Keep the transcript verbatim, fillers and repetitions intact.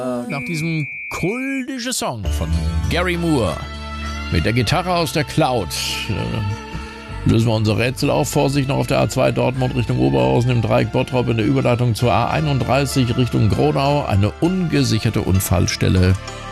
Nach diesem kultischen Song von Gary Moore mit der Gitarre aus der Cloud äh, lösen wir unser Rätsel auf. Vorsicht noch auf der A zwei Dortmund Richtung Oberhausen im Dreieck Bottrop in der Überleitung zur A einunddreißig Richtung Gronau. Eine ungesicherte Unfallstelle.